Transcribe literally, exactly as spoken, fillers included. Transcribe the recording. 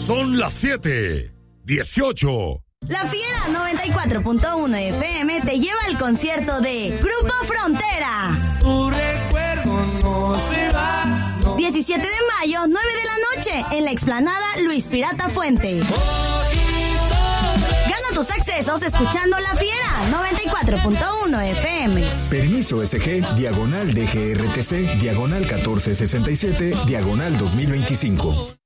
Son las siete dieciocho. La Fiera noventa y cuatro punto uno F M te lleva al concierto de Grupo Frontera. Tu recuerdo no se va. No. diecisiete de mayo, nueve de la noche, en la explanada Luis Pirata Fuente. Gana tus accesos escuchando La Fiera noventa y cuatro punto uno F M. Permiso S G, diagonal D G R T C, diagonal catorce sesenta y siete, diagonal dos mil veinticinco.